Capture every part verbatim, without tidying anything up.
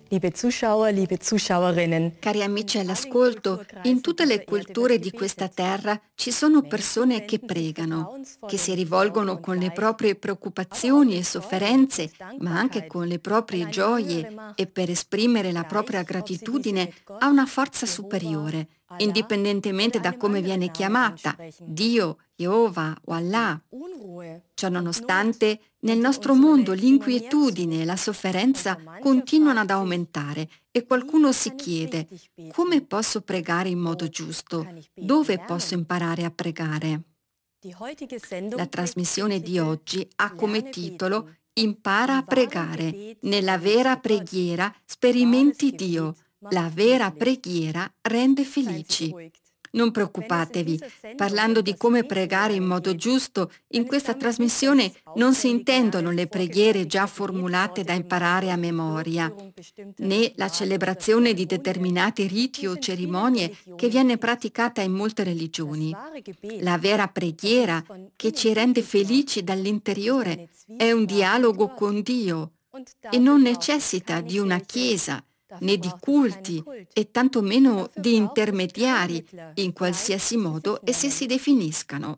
Liebe Zuschauer, liebe Zuschauerinnen. Cari amici all'ascolto, in tutte le culture di questa terra ci sono persone che pregano, che si rivolgono con le proprie preoccupazioni e sofferenze, ma anche con le proprie gioie e per esprimere la propria gratitudine a una forza superiore, indipendentemente da come viene chiamata, Dio, Jehovah o Allah. Ciononostante, nel nostro mondo l'inquietudine e la sofferenza continuano ad aumentare e qualcuno si chiede: come posso pregare in modo giusto? Dove posso imparare a pregare? La trasmissione di oggi ha come titolo Impara a pregare. Nella vera preghiera sperimenti Dio. La vera preghiera rende felici. Non preoccupatevi, parlando di come pregare in modo giusto, in questa trasmissione non si intendono le preghiere già formulate da imparare a memoria, né la celebrazione di determinati riti o cerimonie che viene praticata in molte religioni. La vera preghiera, che ci rende felici dall'interiore, è un dialogo con Dio e non necessita di una chiesa, né di culti e tantomeno di intermediari, in qualsiasi modo essi si definiscano.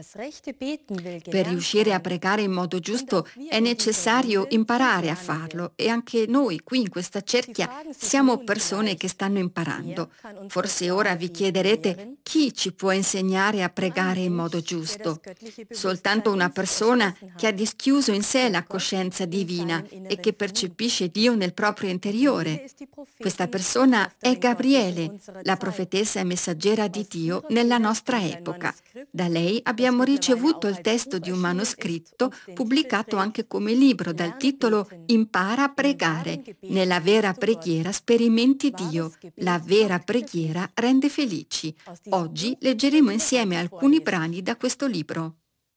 Per riuscire a pregare in modo giusto è necessario imparare a farlo e anche noi qui in questa cerchia siamo persone che stanno imparando. Forse ora vi chiederete chi ci può insegnare a pregare in modo giusto. Soltanto una persona che ha dischiuso in sé la coscienza divina e che percepisce Dio nel proprio interiore. Questa persona è Gabriele, la profetessa e messaggera di Dio nella nostra epoca. Da lei abbiamo ricevuto il testo di un manoscritto pubblicato anche come libro dal titolo Impara a pregare. Nella vera preghiera sperimenti Dio. La vera preghiera rende felici. Oggi leggeremo insieme alcuni brani da questo libro.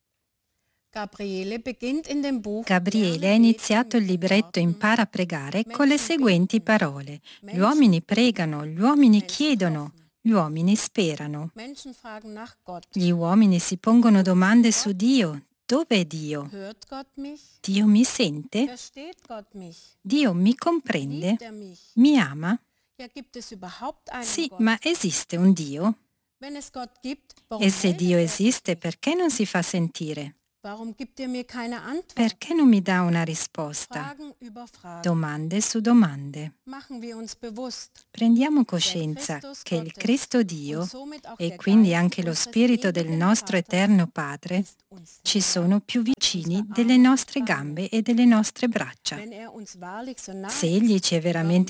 Gabriele ha iniziato il libretto Impara a pregare con le seguenti parole: gli uomini pregano, gli uomini chiedono, gli uomini sperano. Gli uomini si pongono domande su Dio. Dove è Dio? Dio mi sente? Dio mi comprende? Mi ama? Sì, ma esiste un Dio? E se Dio esiste, perché non si fa sentire? Perché non mi dà una risposta? Domande su domande. Prendiamo coscienza che il Cristo Dio, e quindi anche lo Spirito del nostro Eterno Padre, ci sono più vicini delle nostre gambe e delle nostre braccia. Se Egli ci è veramente